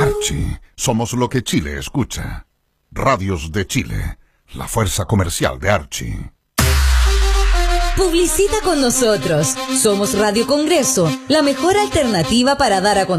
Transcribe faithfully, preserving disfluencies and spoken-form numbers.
Archie, somos lo que Chile escucha. Radios de Chile, la fuerza comercial de Archie. Publicita con nosotros. Somos Radio Congreso, la mejor alternativa para dar a conocer